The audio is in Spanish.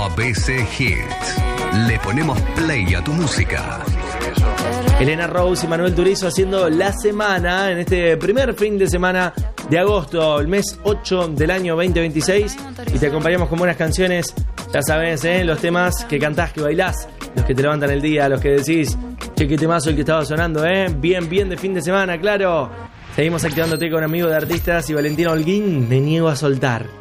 ABC Hits. Le ponemos play a tu música. Elena Rose y Manuel Turizo haciendo la semana en este primer fin de semana de agosto, el mes 8 del año 2026. Y te acompañamos con buenas canciones, ya sabes, los temas que cantás, que bailás, los que te levantan el día, los que decís, che, qué temazo el que estaba sonando, bien de fin de semana, claro. Seguimos activándote con Amigo de Artistas y Valentina Holguín, Me Niego a Soltar.